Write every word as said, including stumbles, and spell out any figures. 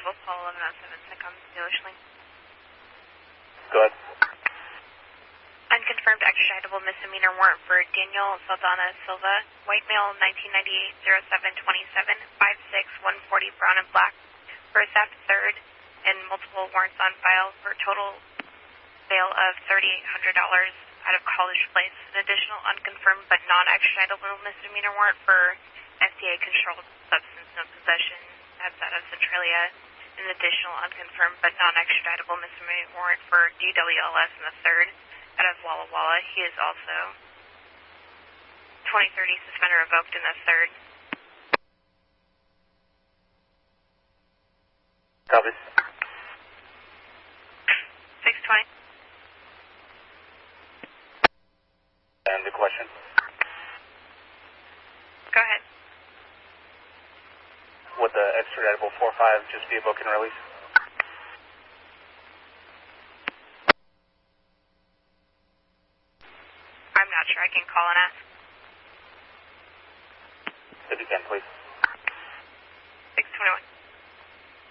Travel, Paul eleven oh seven, Secom, English Link. Go ahead. Unconfirmed extraditable misdemeanor warrant for Daniel Saldana Silva, white male, nineteen ninety-eight, oh seven twenty-seven, five six, one forty, brown and black, for theft, third, and multiple warrants on file for a total bail of thirty-eight hundred dollars out of College Place. An additional unconfirmed but non-extraditable misdemeanor warrant for F D A-controlled substance no possession, that's out of Centralia. An additional unconfirmed but non-extraditable misdemeanor warrant for D W L S in the third, out of Walla Walla. He is also twenty thirty suspended revoked in the third. Copy. six twenty. And the question? Go ahead. Would the extraditable four five just be a book and release? I'm not sure. I can call and ask. If you can, please. six twenty-one.